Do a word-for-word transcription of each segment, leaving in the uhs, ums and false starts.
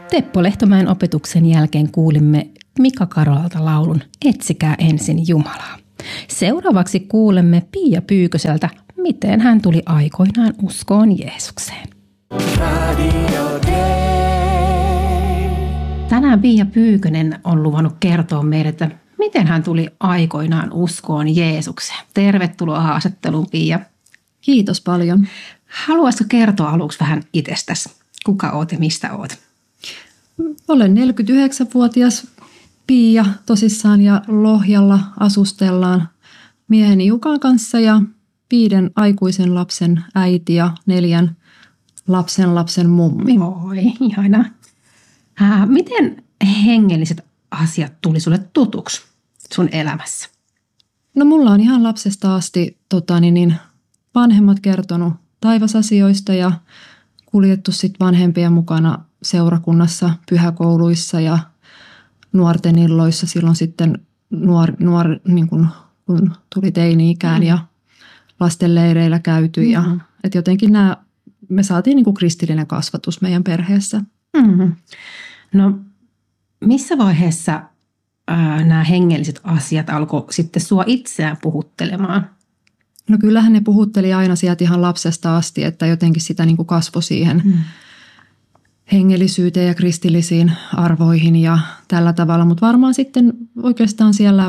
Teppo Lehtomäen opetuksen jälkeen kuulimme Mika Karolalta laulun Etsikää ensin Jumalaa. Seuraavaksi kuulemme Pia Pyyköseltä, miten hän tuli aikoinaan uskoon Jeesukseen. Tänään Pia Pyykönen on luvannut kertoa meille, että miten hän tuli aikoinaan uskoon Jeesukseen. Tervetuloa haastatteluun, Pia. Kiitos paljon. Haluaisitko kertoa aluksi vähän itsestäsi? Kuka oot ja mistä oot? Olen neljäkymmentäyhdeksänvuotias Pia tosissaan ja Lohjalla asustellaan mieheni Jukan kanssa ja viiden aikuisen lapsen äiti ja neljän lapsen lapsen mummi. Oi, ihanaa. Äh, miten hengelliset asiat tuli sulle tutuksi sun elämässä? No mulla on ihan lapsesta asti tota, niin, niin, vanhemmat kertonut taivasasioista ja kuljettu sitten vanhempien mukana seurakunnassa, pyhäkouluissa ja nuorten illoissa silloin sitten nuor, nuor, niin kun, kun tuli teini-ikään mm. ja lastenleireillä käyty. Mm-hmm. Ja, et jotenkin nämä, me saatiin niin kuin kristillinen kasvatus meidän perheessä. Mm-hmm. No missä vaiheessa ää, nämä hengelliset asiat alkoi sitten sua itseään puhuttelemaan? No kyllähän ne puhutteli aina sieltä ihan lapsesta asti, että jotenkin sitä niin kuin kasvoi siihen mm. hengellisyyteen ja kristillisiin arvoihin ja tällä tavalla. Mutta varmaan sitten oikeastaan siellä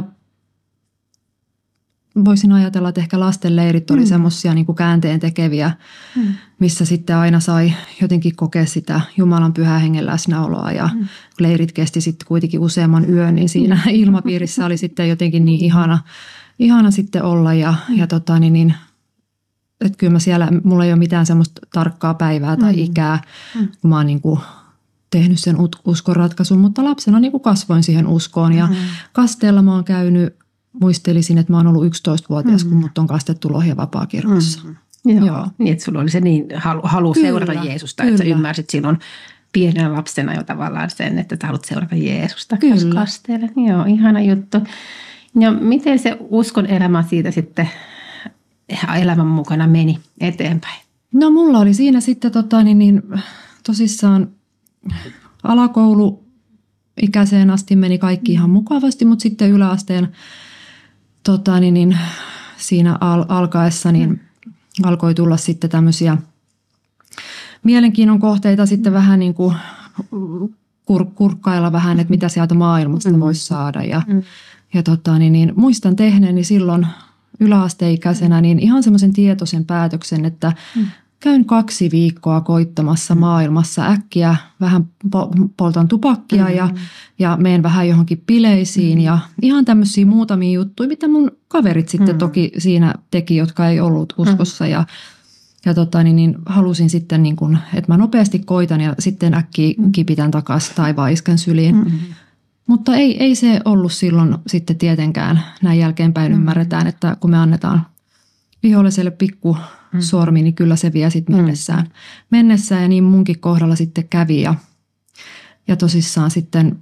voisin ajatella, että ehkä lastenleirit oli mm. semmoisia niin kuin käänteen tekeviä, mm. missä sitten aina sai jotenkin kokea sitä Jumalan pyhän hengen läsnäoloa. Ja mm. leirit kesti sitten kuitenkin useamman yön, niin siinä mm. ilmapiirissä oli sitten jotenkin niin ihana, ihana sitten olla. Ja, mm. ja tota, niin, niin, että kyllä mä siellä, mulla ei ole mitään semmoista tarkkaa päivää tai mm. ikää, mm. kun mä oon niin kuin tehnyt sen uskonratkaisun, mutta lapsena niin kuin kasvoin siihen uskoon. Ja mm. kasteella mä oon käynyt. Muistelisin, että mä oon ollut yksitoistavuotias, mm-hmm. kun mut on kastettu Lohjan vapaakirkossa. Mm-hmm. Joo. Joo. Niin, että sulla oli se niin halu, halu seurata Jeesusta, kyllä. Että sä ymmärsit silloin pienenä lapsena jo tavallaan sen, että sä haluat seurata Jeesusta. Kyllä. Kasteella. Joo, ihana juttu. Ja miten se uskon elämä siitä sitten elämän mukana meni eteenpäin? No mulla oli siinä sitten tota, niin, niin, tosissaan alakoulu ikäiseen asti meni kaikki ihan mukavasti, mutta sitten yläasteen tota, niin, niin, siinä al- alkaessa niin mm. alkoi tulla sitten tämmöisiä mielenkiinnon kohteita sitten vähän niin kuin kur- kurkkailla vähän, että mitä sieltä maailmasta mm. voisi saada. Ja, mm. ja tota, niin, niin, muistan tehneeni silloin yläasteikäisenä niin ihan semmoisen tietoisen päätöksen, että mm. käyn kaksi viikkoa koittamassa mm. maailmassa äkkiä, vähän poltan tupakkia mm. ja, ja menen vähän johonkin bileisiin mm. ja ihan tämmöisiä muutamia juttuja, mitä mun kaverit sitten mm. toki siinä teki, jotka ei ollut uskossa mm. ja, ja tota, niin, niin, halusin sitten, niin kun, että mä nopeasti koitan ja sitten äkkiä mm. kipitän takaisin taivaan iskän syliin. Mm. Mutta ei, ei se ollut silloin sitten tietenkään, näin jälkeenpäin mm. ymmärretään, että kun me annetaan viholliselle pikku Mm. sormi, niin kyllä se vie sitten mennessään. Mm. Mennessään ja niin munkin kohdalla sitten kävi ja, ja tosissaan sitten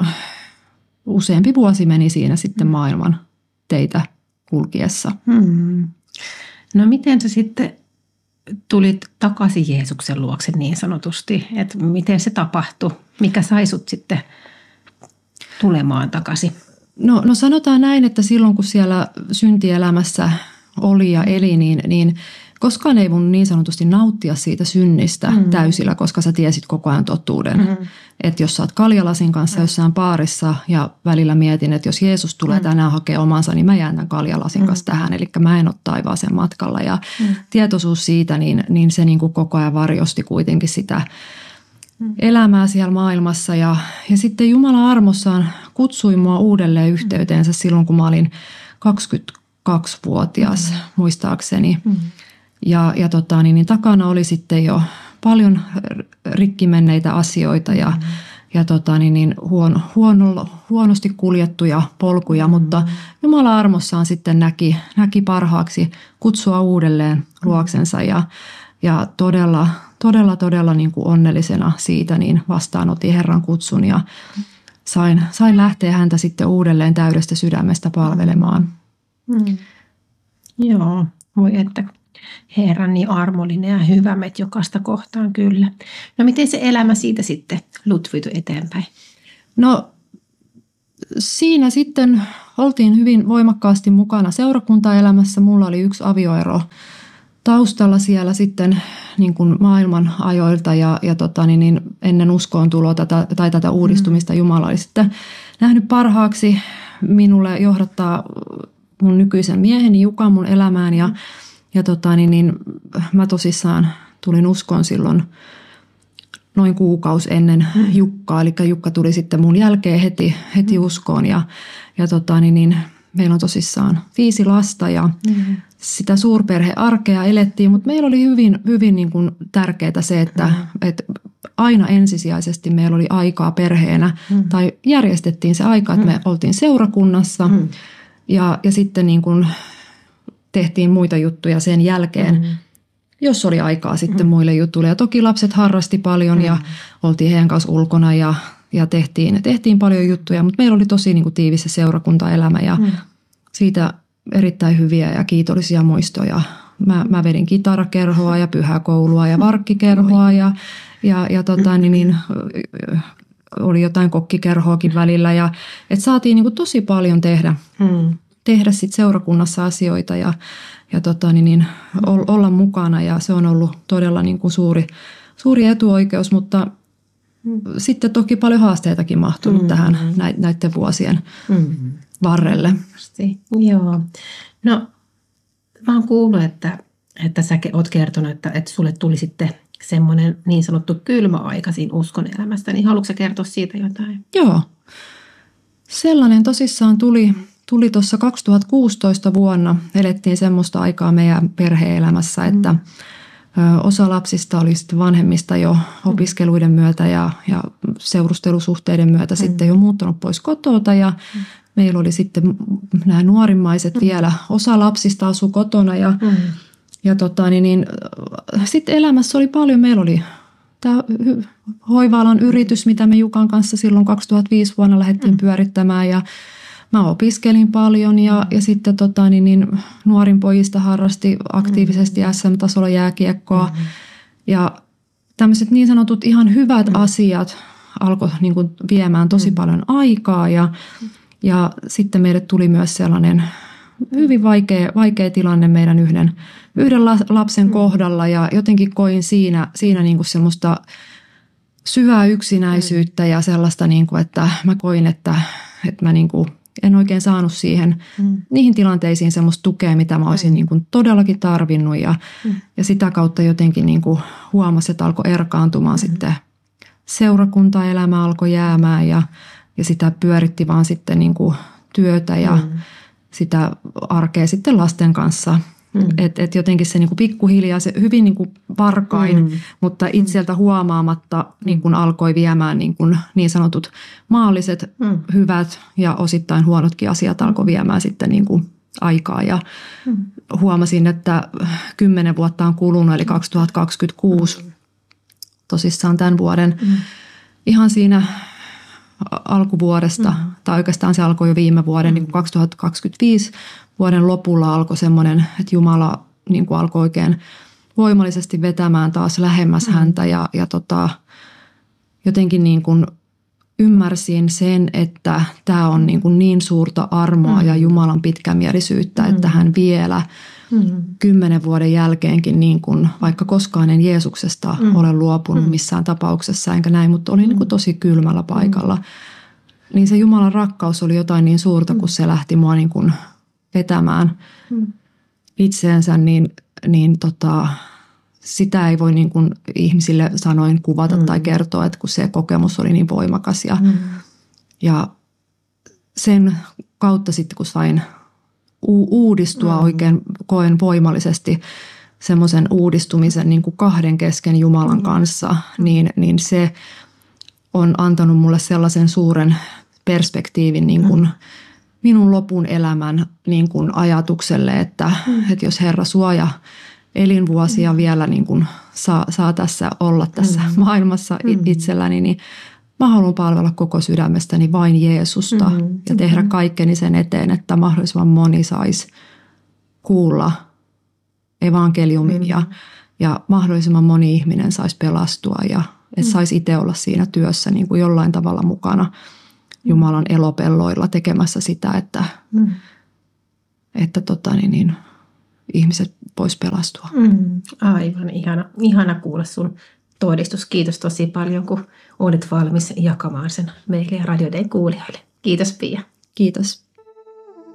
useampi vuosi meni siinä sitten maailman teitä kulkiessa. Mm. No miten sä sitten tulit takaisin Jeesuksen luokse niin sanotusti, että miten se tapahtui? Mikä sai sut sitten tulemaan takaisin? No, no sanotaan näin, että silloin kun siellä syntielämässä oli ja eli, niin, niin koskaan ei voinut niin sanotusti nauttia siitä synnistä mm. täysillä, koska sä tiesit koko ajan totuuden. Mm. Että jos sä oot kaljalasin kanssa mm. jossain baarissa ja välillä mietin, että jos Jeesus tulee mm. tänään hakea omansa, niin mä jään tämän kaljalasin mm. kanssa tähän. Eli mä en ole taivaaseen matkalla. Ja mm. tietoisuus siitä, niin, niin se niin kuin koko ajan varjosti kuitenkin sitä mm. elämää siellä maailmassa. Ja, ja sitten Jumala armossaan kutsui mua uudelleen yhteyteensä silloin, kun mä olin kaksikymmentäkaksivuotias mm. muistaakseni. Mm. Ja, ja tota, niin, niin takana oli sitten jo paljon rikki menneitä asioita ja, mm. ja tota, niin, niin huono, huono, huonosti kuljettuja polkuja, mm. mutta Jumala armossaan sitten näki, näki parhaaksi kutsua uudelleen luoksensa ja, ja todella, todella, todella niin kuin onnellisena siitä niin vastaanotin Herran kutsun ja sain, sain lähteä häntä sitten uudelleen täydestä sydämestä palvelemaan. Mm. Joo, voi että Herran niin armollinen ja hyvä meitä jokaista kohtaan kyllä. No miten se elämä siitä sitten lutviutui eteenpäin? No siinä sitten oltiin hyvin voimakkaasti mukana seurakuntaelämässä. Mulla oli yksi avioero taustalla siellä sitten niin kuin maailman ajoilta ja, ja tota, niin, niin ennen uskoon tuloa tätä, tai tätä uudistumista Jumala oli sitten nähnyt parhaaksi minulle johdattaa mun nykyisen mieheni Juka mun elämään ja, ja tota, niin, niin, mä tosissaan tulin uskoon silloin noin kuukausi ennen Jukkaa, eli Jukka tuli sitten mun jälkeen heti, heti uskoon ja, ja tota, niin, niin, meillä on tosissaan viisi lasta ja mm-hmm. sitä suurperhearkea elettiin, mutta meillä oli hyvin, hyvin niin kuin tärkeää se, että, mm-hmm. että aina ensisijaisesti meillä oli aikaa perheenä mm-hmm. tai järjestettiin se aika, että me mm-hmm. oltiin seurakunnassa mm-hmm. ja, ja sitten niin kuin tehtiin muita juttuja sen jälkeen, mm-hmm. jos oli aikaa sitten mm-hmm. muille jutuille. Ja toki lapset harrasti paljon mm-hmm. ja oltiin heidän kanssa ulkona ja Ja tehtiin, tehtiin paljon juttuja, mutta meillä oli tosi niin kuin tiivis se seurakuntaelämä ja mm. siitä erittäin hyviä ja kiitollisia muistoja. Mä, mä vedin kitarakerhoa ja pyhäkoulua ja varkkikerhoa ja, ja, ja tota, niin, niin, oli jotain kokkikerhoakin välillä. Ja, et saatiin niin kuin tosi paljon tehdä, mm. tehdä sit seurakunnassa asioita ja, ja tota, niin, niin, olla mukana ja se on ollut todella niin kuin suuri, suuri etuoikeus, mutta sitten toki paljon haasteitakin mahtunut mm-hmm. tähän näiden vuosien mm-hmm. varrelle. Joo. No mä oon kuullut, että, että sä oot kertonut, että, että sulle tuli sitten semmoinen niin sanottu kylmä aika siinä uskon elämästä. Niin haluatko sä kertoa siitä jotain? Joo. Sellainen tosissaan tuli, tuli tuossa kaksituhattakuusitoista vuonna. Elettiin semmoista aikaa meidän perhe-elämässä, että mm-hmm. osa lapsista oli sitten vanhemmista jo opiskeluiden myötä ja, ja seurustelusuhteiden myötä mm. sitten jo muuttanut pois kotota ja mm. meillä oli sitten nämä nuorimmaiset mm. vielä. Osa lapsista asui kotona ja, mm. ja tota, niin, niin, sitten elämässä oli paljon. Meillä oli tämä hoiva-alan yritys, mitä me Jukan kanssa silloin kaksituhattaviisi vuonna lähdettiin mm. pyörittämään ja mä opiskelin paljon ja, ja sitten tota, niin, niin, nuorin pojista harrasti aktiivisesti mm-hmm. S M-tasolla jääkiekkoa. Mm-hmm. Ja tämmöiset niin sanotut ihan hyvät mm-hmm. asiat alkoi niin kuin viemään tosi mm-hmm. paljon aikaa. Ja, ja sitten meille tuli myös sellainen hyvin vaikea, vaikea tilanne meidän yhden, yhden lapsen mm-hmm. kohdalla. Ja jotenkin koin siinä, siinä niin kuin semmoista syvää yksinäisyyttä ja sellaista, niin kuin, että mä koin, että, että mä niin kuin en oikein saanut siihen, mm. niihin tilanteisiin semmoista tukea, mitä mä olisin mm. niin kuin todellakin tarvinnut. Ja, mm. ja sitä kautta jotenkin niin kuin huomasi, että alkoi erkaantumaan mm. sitten seurakuntaelämä alkoi jäämään ja, ja sitä pyöritti vaan sitten niin kuin työtä ja mm. sitä arkea sitten lasten kanssa. Mm. Että et jotenkin se niinku pikkuhiljaa, se hyvin niinku varkain, mm. mutta itseltä huomaamatta niinku alkoi viemään niinku niin sanotut maalliset mm. hyvät ja osittain huonotkin asiat alkoi viemään sitten niinku aikaa. Ja mm. huomasin, että kymmenen vuotta on kulunut, eli kaksituhattakaksikymmentäkuusi mm. tosissaan tämän vuoden mm. ihan siinä alkuvuodesta, mm. tai oikeastaan se alkoi jo viime vuoden, mm. niin kuin kaksituhattakaksikymmentäviisi vuoden lopulla alkoi semmoinen, että Jumala niin kuin alkoi oikein voimallisesti vetämään taas lähemmäs mm. häntä ja, ja tota, jotenkin niin kuin ymmärsin sen, että tämä on niin, kuin niin suurta armoa mm. ja Jumalan pitkämielisyyttä, mm. että hän vielä mm. kymmenen vuoden jälkeenkin, niin kuin, vaikka koskaan en Jeesuksesta mm. ole luopunut missään tapauksessa enkä näin, mutta oli niin kuin tosi kylmällä paikalla. Mm. Niin se Jumalan rakkaus oli jotain niin suurta, kun se lähti mua niin kuin vetämään mm. itseensä, niin, niin tota, sitä ei voi niin kuin ihmisille sanoin kuvata mm. tai kertoa, että kun se kokemus oli niin voimakas. Ja, mm. ja sen kautta sitten, kun sain u- uudistua mm. oikein, koen voimallisesti semmoisen uudistumisen niin kuin kahden kesken Jumalan mm. kanssa, niin, niin se on antanut mulle sellaisen suuren perspektiivin niin kuin mm. minun lopun elämän niin kuin ajatukselle, että, mm. että jos Herra suoja elinvuosia mm. vielä niin kuin saa, saa tässä olla tässä mm. maailmassa mm. itselläni, niin mä haluan palvella koko sydämestäni vain Jeesusta mm. ja tehdä mm. kaikkeni sen eteen, että mahdollisimman moni saisi kuulla evankeliumin mm. ja, ja mahdollisimman moni ihminen saisi pelastua ja että mm. saisi itse olla siinä työssä niin kuin jollain tavalla mukana Jumalan elopelloilla tekemässä sitä, että, mm. että tota, niin, niin, ihmiset vois pelastua. Mm. Aivan ihana, ihana kuulla sun todistus. Kiitos tosi paljon, kun olet valmis jakamaan sen meille ja Radio Dayn kuulijoille. Kiitos Pia. Kiitos.